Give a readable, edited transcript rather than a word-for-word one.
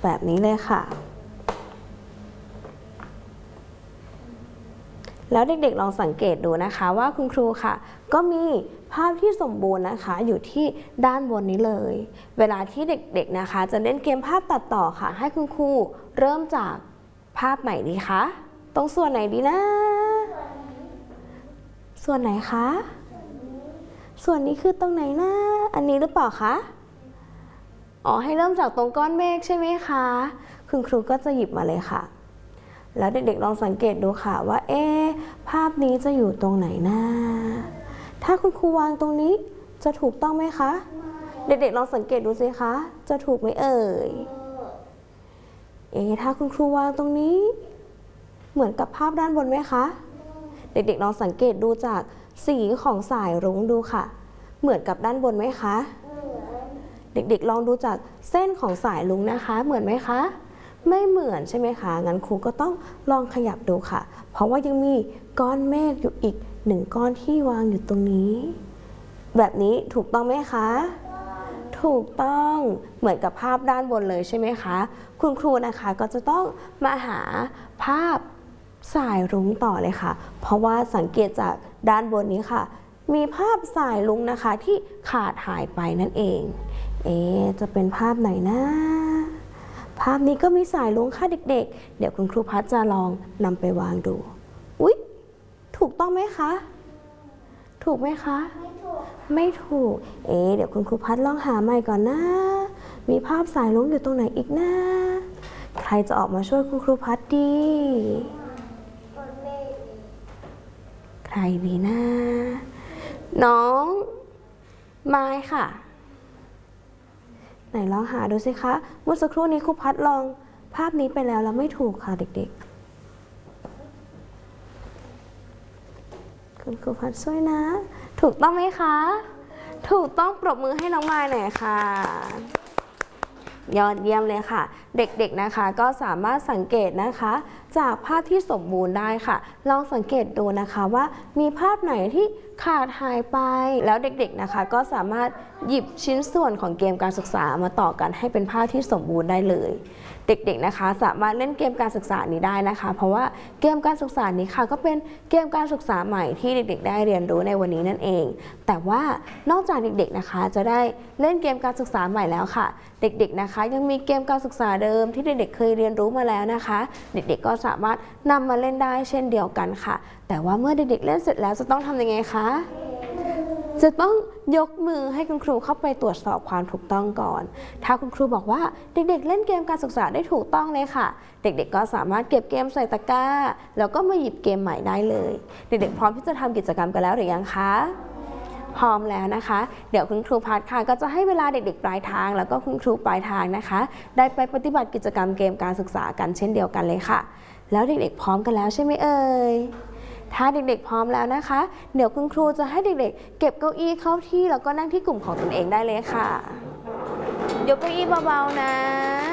แบบนี้เลยค่ะแล้วเด็กๆลองสังเกตดูนะคะว่าคุณครูค่ะก็มีภาพที่สมบูรณ์นะคะอยู่ที่ด้านบนนี้เลยเวลาที่เด็กๆนะคะจะเล่นเกมภาพตัดต่อค่ะให้คุณครูเริ่มจากภาพไหนดีคะตรงส่วนไหนดีนะส่วนไหนคะส่วนนี้คือตรงไหนนะอันนี้หรือเปล่าคะอ๋อให้เริ่มจากตรงก้อนเมฆใช่ไหมคะคุณครูก็จะหยิบมาเลยค่ะแล้วเด็กๆลองสังเกตดูค่ะว่าภาพนี้จะอยู่ตรงไหนนะถ้าคุณครูวางตรงนี้จะถูกต้องไหมคะเด็กๆลองสังเกตดูสิคะจะถูกไหมเอ่ยถ้าคุณครูวางตรงนี้เหมือนกับภาพด้านบนไหมคะเด็กๆลองสังเกตดูจากสีของสายรุ้งดูค่ะเหมือนกับด้านบนไหมคะเด็กๆลองดูจากเส้นของสายรุ้งนะคะเหมือนไหมคะไม่เหมือนใช่ไหมคะงั้นครูก็ต้องลองขยับดูค่ะเพราะว่ายังมีก้อนเมฆอยู่อีก1ก้อนที่วางอยู่ตรงนี้แบบนี้ถูกต้องไหมคะถูกต้องเหมือนกับภาพด้านบนเลยใช่ไหมคะคุณครูนะคะก็จะต้องมาหาภาพสายรุ้งต่อเลยค่ะเพราะว่าสังเกตจากด้านบนนี้ค่ะมีภาพสายรุ้งนะคะที่ขาดหายไปนั่นเองจะเป็นภาพไหนนะภาพนี้ก็มีสายรุ้งค่ะเด็กๆเดี๋ยวคุณครูพัชจะลองนำไปวางดูอุ๊ยถูกต้องไหมคะถูกไหมคะไม่ถูกเดี๋ยวคุณครูพัชลองหาใหม่ก่อนนะมีภาพสายรุ้งอยู่ตรงไหนอีกนะใครจะออกมาช่วยคุณครูพัชดีใครดีนะน้องไม้ค่ะไหนลองหาดูสิคะเมื่อสักครู่นี้ครูพัดลองภาพนี้ไปแล้วไม่ถูกค่ะเด็กๆคุณครูพัดช่วยนะถูกต้องไหมคะถูกต้องปรบมือให้น้องไม้หน่อยค่ะยอดเยี่ยมเลยค่ะเด็กๆนะคะก็สามารถสังเกตนะคะจากภาพที่สมบูรณ์ได้ค่ะลองสังเกตดูนะคะว่ามีภาพไหนที่ขาดหายไปแล้วเด็กๆนะคะก็สามารถหยิบชิ้นส่วนของเกมการศึกษามาต่อกันให้เป็นภาพที่สมบูรณ์ได้เลยเด็กๆนะคะสามารถเล่นเกมการศึกษานี้ได้นะคะเพราะว่าเกมการศึกษานี้ค่ะก็เป็นเกมการศึกษาใหม่ที่เด็กๆได้เรียนรู้ในวันนี้นั่นเองแต่ว่านอกจากเด็กๆนะคะจะได้เล่นเกมการศึกษาใหม่แล้วค่ะเด็กๆนะคะยังมีเกมการศึกษาเดิมที่เด็กๆเคยเรียนรู้มาแล้วนะคะเด็กๆก็สามารถนำมาเล่นได้เช่นเดียวกันค่ะแต่ว่าเมื่อเด็กๆเล่นเสร็จแล้วจะต้องทำยังไงคะจะต้องยกมือให้คุณครูเข้าไปตรวจสอบความถูกต้องก่อนถ้าคุณครูบอกว่าเด็กๆเล่นเกมการศึกษาได้ถูกต้องเลยค่ะเด็กๆก็สามารถเก็บเกมใส่ตะกร้าแล้วก็มาหยิบเกมใหม่ได้เลยเด็กๆพร้อมที่จะทำกิจกรรมกันแล้วหรือยังคะพร้อมแล้วนะคะเดี๋ยวคุณครูพัดค่ะก็จะให้เวลาเด็กๆปลายทางแล้วก็คุณครูปลายทางนะคะได้ไปปฏิบัติกิจกรรมเกมการศึกษากันเช่นเดียวกันเลยค่ะแล้วเด็กๆพร้อมกันแล้วใช่ไหมเอ่ยถ้าเด็กๆพร้อมแล้วนะคะเดี๋ยวคุณครูจะให้เด็กๆเก็บเก้าอี้เข้าที่แล้วก็นั่งที่กลุ่มของตนเองได้เลยค่ะยกเก้าอี้เบาๆนะ